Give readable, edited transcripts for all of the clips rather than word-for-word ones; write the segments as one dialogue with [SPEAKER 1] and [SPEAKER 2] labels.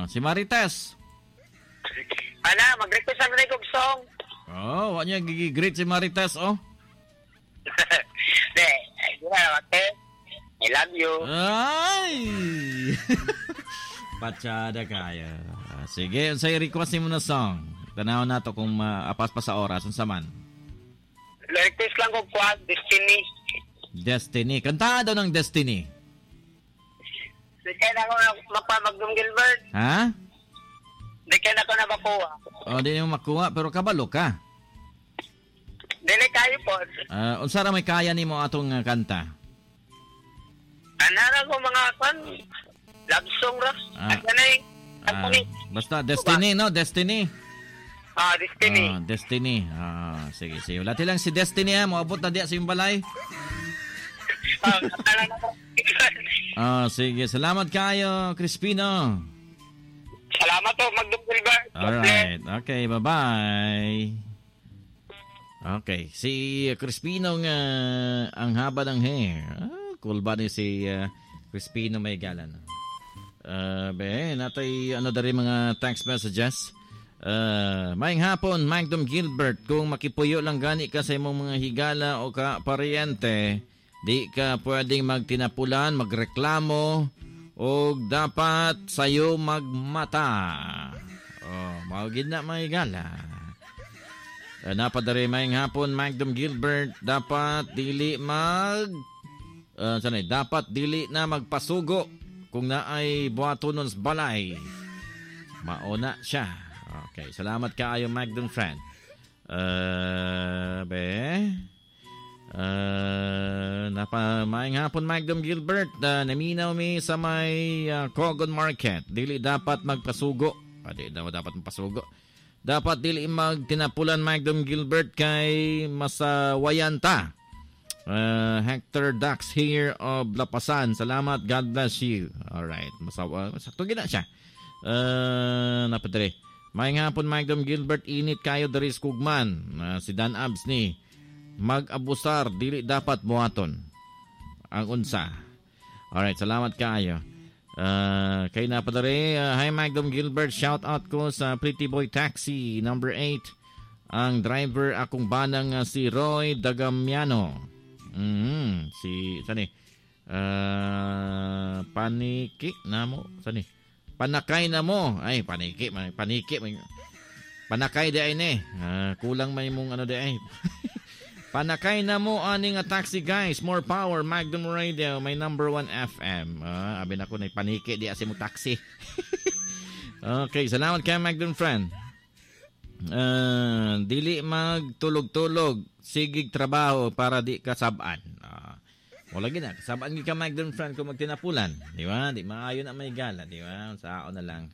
[SPEAKER 1] Si Marites.
[SPEAKER 2] Mag-request naman na yung song.
[SPEAKER 1] Wala niya gigigreet si Marites,
[SPEAKER 2] Hindi, okay. I love you.
[SPEAKER 1] Ay! Patsada kaya. Sige, unsay request mo na song? Tanaw na to kung apas pa sa oras. Unsa man?
[SPEAKER 2] Request lang ko Quad, Destiny.
[SPEAKER 1] Destiny. Kanta daw ng Destiny.
[SPEAKER 2] Di kaya na ako magpamagdong Gilbert.
[SPEAKER 1] Ha?
[SPEAKER 2] Di kaya na ako nabakuha.
[SPEAKER 1] Di mo makuha, pero kabalo ka.
[SPEAKER 2] Dili kayo po.
[SPEAKER 1] Unsa ra may kaya nimo atong kanta?
[SPEAKER 2] Anara ko mga love song ra.
[SPEAKER 1] Basta Destiny, no? Destiny.
[SPEAKER 2] Destiny.
[SPEAKER 1] Destiny. Sige. Wala lang si Destiny moabot na diya sa yung balay. Sige. Salamat kayo, Crispino.
[SPEAKER 2] Salamat po, Magdong Gilbert.
[SPEAKER 1] Alright. Okay, bye-bye. Okay. Si Crispino ang haba ng hair. Cool ba ni si Crispino may galan? Natay dari mga thanks messages. Maayong hapon, Magdom Gilbert. Kung makipuyo lang gani ka sa imong mga higala o ka paryente, di ka pwedeng magtinapulan, magreklamo, o dapat sayo magmata. Maugid na mga higala. Napadari maayong hapon, Magdom Gilbert. Dapat dili na magpasugo kung naay buhatonon sa balay. Mauna siya. Okay, salamat kaayo Magdom friend. Maayong hapon Magdom Gilbert. Naminaw mi sa may Kogon Market. Dili dapat magpasugo. Di dapat magpasugo. Dapat dili magtinapulan Magdom Gilbert kay masawayan ta. Hector Dax here of Lapasan. Salamat. God bless you. Alright. Masakto gina siya. Napadre. Maayong hapon Magdom Gilbert. Init kayo dari Skugman. Si Dan Abs ni. Mag-abusar. Dili dapat buhaton. Ang unsa. Alright. Salamat kayo. Kay napadre. Hi Magdom Gilbert. Shout out ko sa Pretty Boy Taxi number 8. Ang driver akong banang si Roy Dagamiano. Paniki na mo. Panakay na mo. Ay, paniki. Panakay di ay ne. Kulang may mong ano di ay. Panakay na mo aning taxi guys. More power. Magdom Radio. May number 1 FM. Abin ako na paniki di asi mo taxi. Okay, salamat kay Magdom friend. Dili magtulog-tulog. Sigig trabaho para di kasaban. Wala gina. Kasaban ka Magdom friend kung magtinapulan. Di ba? Di maayo na may gala. Di ba? Sa ako na lang.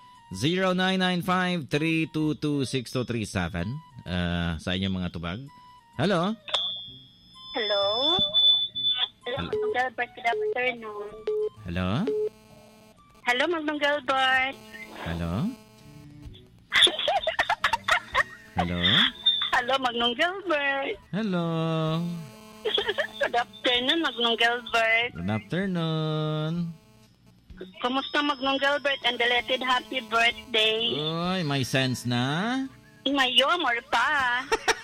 [SPEAKER 1] 0995-322-6237 sa inyong mga tubag. Hello?
[SPEAKER 3] Hello? Hello, Magdong Gilbert. Good afternoon.
[SPEAKER 1] Hello?
[SPEAKER 3] Hello, Magdong Gilbert.
[SPEAKER 1] Hello? Hello?
[SPEAKER 3] Hello, Magdong Gilbert.
[SPEAKER 1] Hello?
[SPEAKER 3] Good afternoon, Magdong Gilbert.
[SPEAKER 1] Good afternoon.
[SPEAKER 3] Kumusta, Magdong Gilbert? And belated happy birthday.
[SPEAKER 1] Uy, may sense na?
[SPEAKER 3] Ngayon, more pa.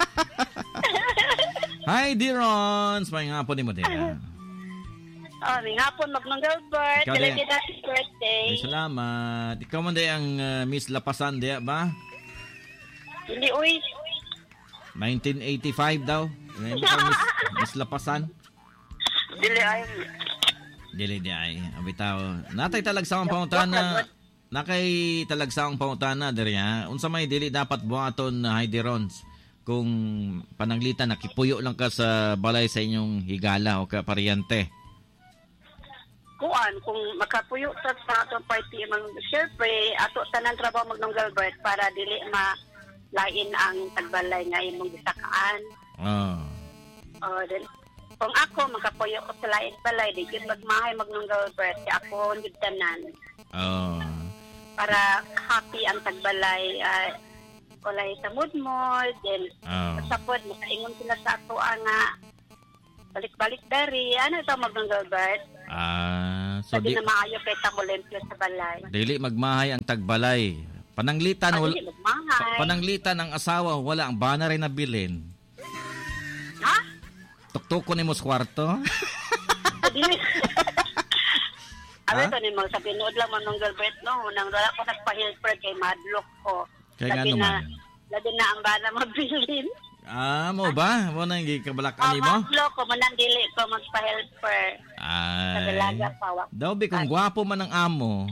[SPEAKER 1] Hi, Dirons. May hapon ni mo din.
[SPEAKER 3] May hapon, Magdong Gilbert. Belated happy birthday.
[SPEAKER 1] Ay, salamat. Ikaw man din ang Miss Lapasan diya ba?
[SPEAKER 3] Hindi, uy.
[SPEAKER 1] 1985 daw. Miss Lapasan.
[SPEAKER 3] Dili ay.
[SPEAKER 1] Abitaw. Natay talagsawang pangutana. Nakay talagsawang pangutana diri ha. Unsa may dili dapat buhaton na Heidi Rons kung pananglitan nakipuyo lang ka sa balay sa inyong higala o kaparyante.
[SPEAKER 3] Kuan kung makapuyo sa ato party man syempre ato tanan trabaho Magdong Gilbert para dili lain ang tagbalay nga imong gisakaan. Then kung ako makapuyo ko sa lain balay di gid magmahay Magdong Gilbert kay ako gid tanan. Para happy ang tagbalay walay samud mo then sapod makaingon sila sa ato nga balik-balik dari ano ito Magdong Gilbert.
[SPEAKER 1] So
[SPEAKER 3] Sabi na maayo kay Tamolempio sa balay.
[SPEAKER 1] Dili magmahay ang tagbalay. Pananglitan
[SPEAKER 3] Dili magmahay.
[SPEAKER 1] Pananglitan ang asawa wala ang bana rin nabilin.
[SPEAKER 3] Ha?
[SPEAKER 1] Tuktukon nimo sa kwarto.
[SPEAKER 3] Dili. Ano to ni mo sa pinuod lang man ng Gilbert no, nang wala ko nagpa-helper kay madlock ko.
[SPEAKER 1] Kaya nga naman.
[SPEAKER 3] Labi na ang bana mabilin.
[SPEAKER 1] Mo ba? Mo nang gikabalakan nimo?
[SPEAKER 3] Madlock ko man dili ko magpa-helper. Sa dalaga pa.
[SPEAKER 1] Daw bi kung gwapo man ang amo.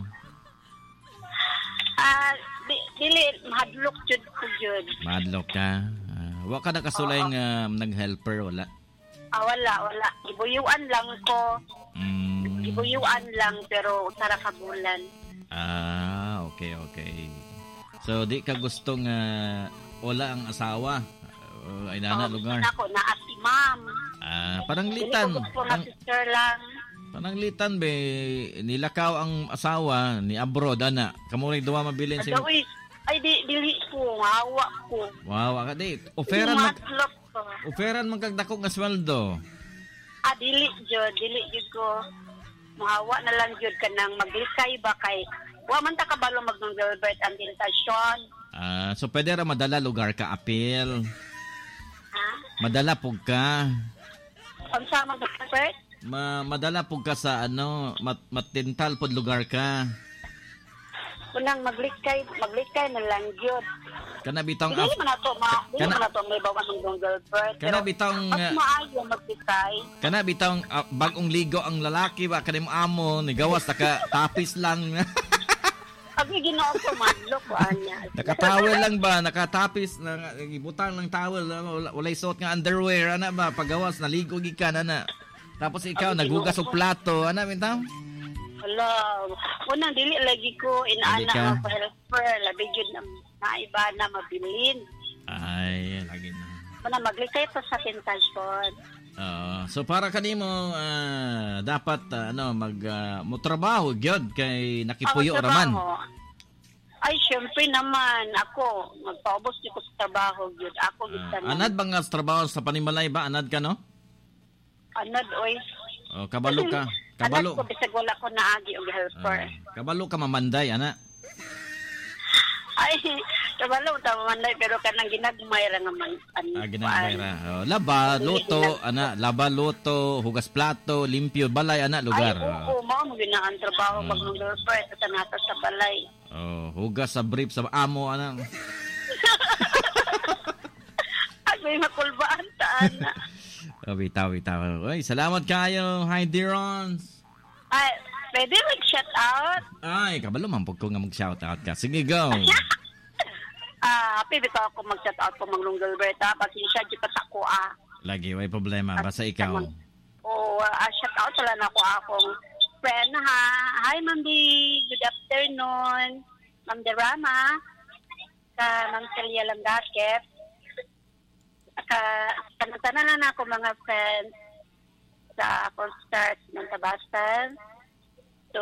[SPEAKER 3] Dili madlock jud ko jud.
[SPEAKER 1] Madlock ka. Wa ka na kasulay nga nag-helper wala.
[SPEAKER 3] Wala. Ibuyuan lang ko. Ibuyuan lang pero tara ka bulan.
[SPEAKER 1] Okay. So di ka gustong wala ang asawa. Ay na lugar.
[SPEAKER 3] Ako na si ma'am.
[SPEAKER 1] Pananglitan.
[SPEAKER 3] Sister lang.
[SPEAKER 1] Pananglitan be nilakaw ang asawa ni abroad ana. Kamo rin duwa mabilin si.
[SPEAKER 3] Ay dili ko hawa ko.
[SPEAKER 1] Wow, ka di. Oferan magkagdako nga sweldo.
[SPEAKER 3] Dili jud ko. Mahawa na lang jud kanang maglikay ba kay wa man ta kabalo magnong Gilbert ang tentasyon.
[SPEAKER 1] So pwede ra madala lugar ka apil. Madala pug ka.
[SPEAKER 3] Unsa man Gilbert?
[SPEAKER 1] Madala pug ka sa matintal pod lugar ka.
[SPEAKER 3] Kunang maglikay na lang jud.
[SPEAKER 1] Kana bitong
[SPEAKER 3] Dili man ato may bawas ng Gilbert.
[SPEAKER 1] Kana bitong
[SPEAKER 3] mas maayo maglikay.
[SPEAKER 1] Kana bitong bagong ligo ang lalaki ba kanimo amo ni gawas tapis lang.
[SPEAKER 3] Abi ginoo ko madlok ko anya.
[SPEAKER 1] Nakatawel lang ba? Nakatapis na gibutang ng towel, walay suot nga underwear ana ba pagawas naligo gikan ana. Tapos ikaw nagugas og plato ana bitaw?
[SPEAKER 3] Hello. Unang dili lagi ko inaana ang helper labi jud na naiba na mabilin.
[SPEAKER 1] Ay, lagi na.
[SPEAKER 3] Mana maglikay pa sa tentasyon.
[SPEAKER 1] So para kanimo dapat mo trabaho gyud kay nakipuyo raman.
[SPEAKER 3] Ay syempre naman ako magpaubos di ko sa trabaho gyud ako gid
[SPEAKER 1] anad bang nga trabaho sa panimalay ba anad ka no?
[SPEAKER 3] Anad oy.
[SPEAKER 1] Kabalo ka. Kabalo.
[SPEAKER 3] Anad ko bisag wala ko naagi og helper.
[SPEAKER 1] Kabalo ka mamanday ana.
[SPEAKER 3] Ay, kabalo ta mamanday pero kanang ginagmay ra nga man.
[SPEAKER 1] Ginagmay ra. Laba, luto, hugas plato, limpyo balay ana lugar.
[SPEAKER 3] Ay, mao mo ginaan trabaho magnong helper sa tanata sa balay.
[SPEAKER 1] Hugas sa brief sa amo ana.
[SPEAKER 3] Ay, makulbaan ta ana.
[SPEAKER 1] Bitaw. Oy, salamat kayo, Heidi Rons.
[SPEAKER 3] Ay, pwede mag-shout out?
[SPEAKER 1] Ay, kabalo man pag ko nga mag-shout out ka. Sige, go.
[SPEAKER 3] Happy bitaw ako mag-shout out po Manglong Gilbert. Pasensya di pa ako
[SPEAKER 1] Lagi, may problema. Basta ikaw.
[SPEAKER 3] Shout out sila na ako akong friend ha. Hi, Ma'am D. Good afternoon. Ma'am Derama. Ma'am Celia Langakep. Tanang-tanan na ako mga friends sa akong start ng Tabastan. So,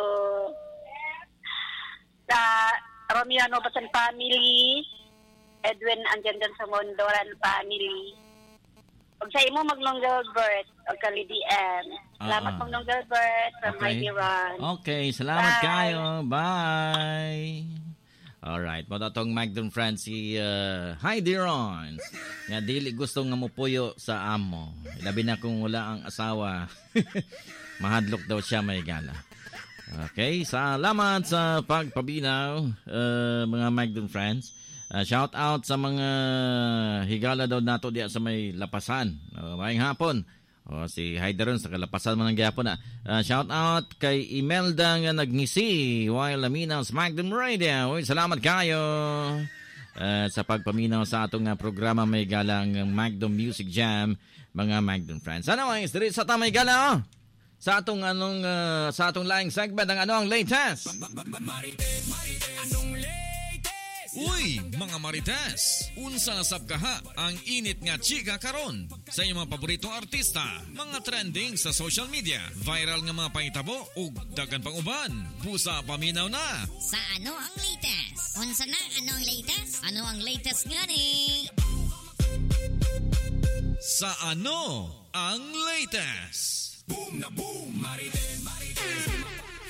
[SPEAKER 3] sa Romiano Batan family, Edwin Anjandan sa Mondoran family. Pag sa imo Magnong Gilbert, o Kalidiem. Salamat Magnong Gilbert from Heidi Ron.
[SPEAKER 1] Okay, salamat kayo. Bye! Alright, matatong Magdon friend si Heidi Ron. Nga dili gusto nga mupuyo sa amo. Labi na kung wala ang asawa. Mahadlok daw siya may gala. Okay, salamat sa pagpabinaw mga Magdon friends. Shout out sa mga higala daw nato diya sa may lapasan. Maayong hapon. Si Heideron sa kalapasan mo ng gyapon na. Shout out kay Imelda nga nagngisi while laminaw sa Magdon Radio. Uy, salamat kayo sa pagpaminaw sa atong programa may galang Magdon Music Jam mga Magdon friends. Anyways, diri sa tamay gala sa atong sa atong laing segment ang ang latest.
[SPEAKER 4] Uy, mga Marites! Unsa sab kaha ang init nga chika karon sa inyong mga paboritong artista, mga trending sa social media, viral nga mga pangitabo ug dagan pang uban. Busa paminaw na.
[SPEAKER 5] Sa ano ang latest? Unsa na ano ang latest? Ano ang latest nga ni?
[SPEAKER 4] Sa ano ang latest? Boom na boom, Marites!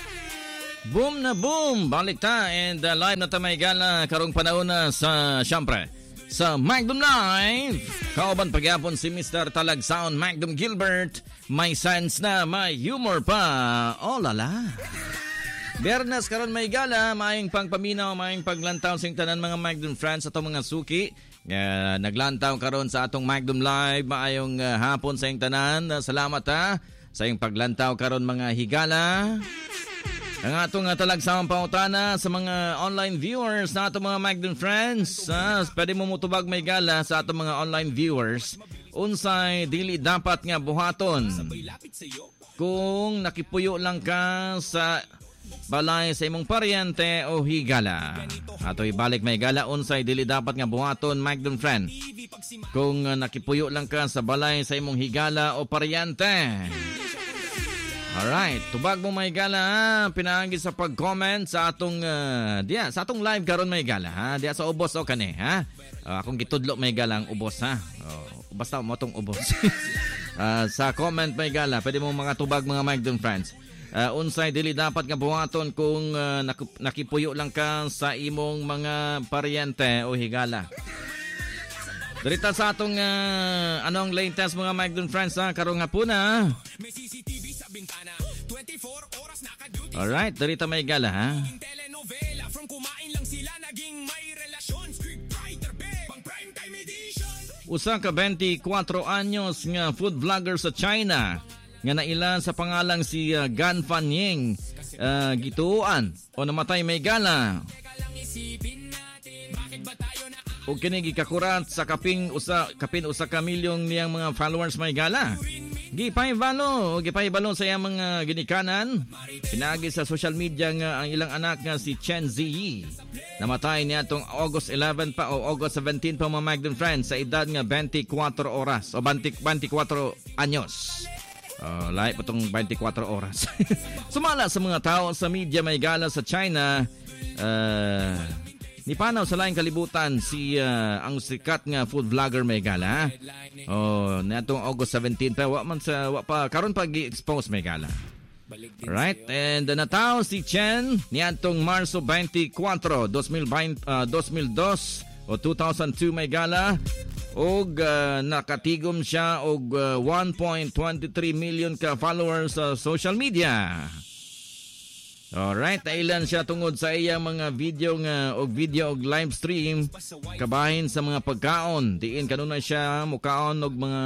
[SPEAKER 1] Boom na boom! Balik ta and live na tamay gala karong panahon na sa syempre sa Magdum Live. Kauban pagyapon si Mr. Talagsaon Magdum Gilbert. May sense na, may humor pa. Oh lala. Bernas karon may gala, maayong pangpaminaw, maayong paglantaw sa tanan mga Magdum friends ato mga suki. Naglantaw karon sa atong Magdum Live. Maayong hapon sa iyong tanan. Salamat ha sa iyong paglantaw karon mga higala. Ang atong talagsawang pautana sa mga online viewers na atong mga Magdum friends. Pwede mo mutubag may gala sa atong mga online viewers. Unsay dili dapat nga buhaton. Kung nakipuyo lang ka sa balay sa imong paryente o higala. Ato ibalik may gala unsay dili dapat nga buhaton Magdum friend. Kung nakipuyo lang ka sa balay sa imong higala o paryente. Alright, tubag mo may gala ha. Pinaagi sa pag-comment sa atong sa atong live karon may gala ha. Diya sa ubos o kani ha. Akong gitudlo may gala ang ubos ha. Basta mo tong ubos. Sa comment may gala, pwede mo mga tubag mga Magdum friends. Unsay dili dapat nga buhaton kung nakipuyo lang ka sa imong mga paryente o higala. Dirita sa atong anong latest mga Magdum friends ha. Karong hapon na. Alright, dirita may gala ha. Usa ka 24 anyos nga food vlogger sa China nga naila sa pangalang si Gan Fanying gituan o namatay may gala. O kini gikakurat sa kapin usa ka milyong niyang mga followers may gala. Gipay balo sa iyang mga ginikanan. Pinagi sa social media nga ang ilang anak nga si Chen Ziyi. Namatay niya tong August 11 pa o August 17 pa mga Magdum friends sa edad nga 24 oras o 24 anyos. Lahat po itong 24 oras. Sumala sa mga tao sa media may gala sa China. Nipanaw sa laing kalibutan si ang sikat nga food vlogger may gala. Natong August 17 pa karon pa gi-expose may gala. Right? And nataw si Chen niadtong Marso 24, 2002 o 2002 may gala. Og nakatigom siya og 1.23 million ka followers sa social media. Alright, nailan siya tungod sa iyang mga video og live stream kabahin sa mga pagkaon. Diin kanunay siya mukaon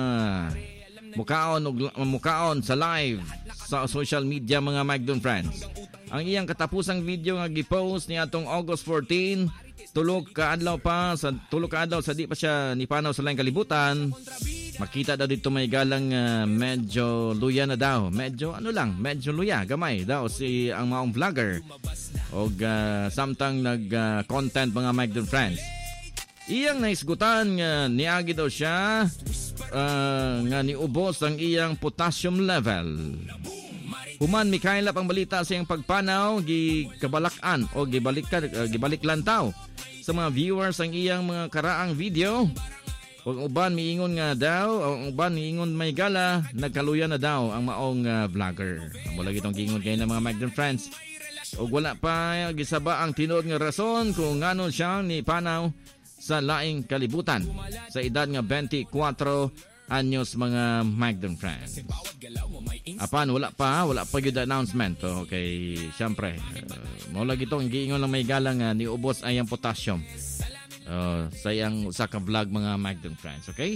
[SPEAKER 1] sa live sa social media mga Magdum friends. Ang iyang katapusang video nga gi-post niya atong August 14, tulog ka adlaw sa di pa siya nipanaw sa laing kalibutan. Makita daw dito may galang medyo luya na daw. Medyo luya, gamay daw si ang maong vlogger. Og samtang nag-content mga Magdum friends. Iyang naisgutan niagi daw siya nga niubos ang iyang potassium level. Human mikailap ang balita sa iyang pagpanaw, gikabalakan o gibalik lantaw sa mga viewers ang iyang mga karaang video. Ang uban miingon nga daw, ang uban miingon may gala, nagkaluya na daw ang maong vlogger. Mula gitong gingon kayo ng mga Magdum friends. O wala pa gisaba ang tinuod nga rason kung ngano siyang nipanaw sa laing kalibutan sa edad nga 24 anyos mga Magdum friends. Apan wala pa gyud announcement. Okay, syempre. Mula gitong gingon lang may gala nga niubos ang potassium. Sa iyang usa ka vlog mga Magdum friends, okay?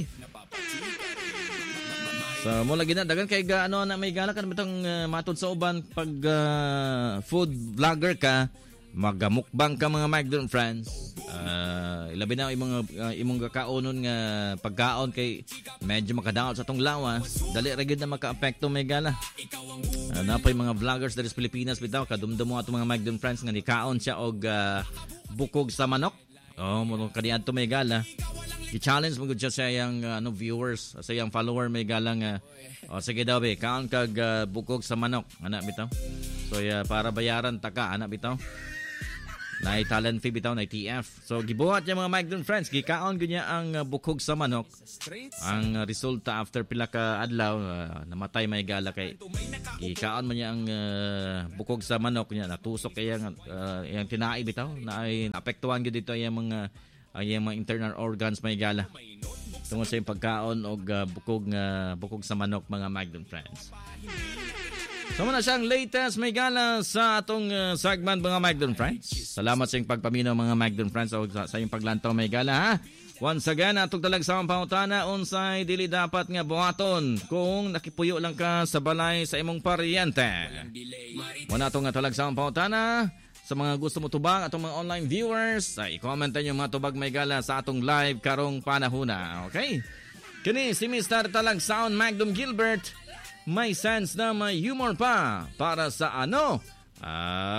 [SPEAKER 1] So mo lagi na dagan kay ano na may gala kan bitong matud sa uban pag food vlogger ka, magamukbang ka mga Magdum friends. Ilabi na imong kakaonon nga pagkaon kay medyo makadaot sa tong lawas, dali ra gyud na maka-apekto may gala. Napay mga vloggers dari sa Pilipinas bitaw kadumdum mo ato mga Magdum friends nga nikaon siya og bukog sa manok. Mo kaniadto to may gala. I-challenge mo gud siya sa iyang viewers, sa iyang follower may gala nga sige daw be, kaon kag bukog sa manok, ana bitaw. So para bayaran ta ka, ana bitaw. na talent fee bitaw na TF. So gibuhat niya mga Magdon friends, gikaon gunya ang bukog sa manok. Ang resulta after pila ka adlaw namatay may gala kay gikaon man niya ang bukog sa manok niya, natusok kay yang tinai bitaw na ay apektuhan gyud dito ang mga internal organs may gala. Tungod sa pagkaon og bukog sa manok mga Magdon friends. So muna siyang latest may gala sa atong segment mga Magdon friends. Salamat sa iyong pagpaminaw mga Magdon friends o sa iyong paglantaw may gala ha. Once again, atong talagsawang pangutana unsay dili dapat nga buhaton kung nakipuyo lang ka sa balay sa imong paryente. Muna atong talagsawang pangutana sa mga gusto mo tubag atong mga online viewers, ay i-comment niyo mga tubag may gala sa atong live karong panahuna. Okay? Kini si Mr. Talagsaon Magdon Gilbert. May sense na may humor pa para sa ano?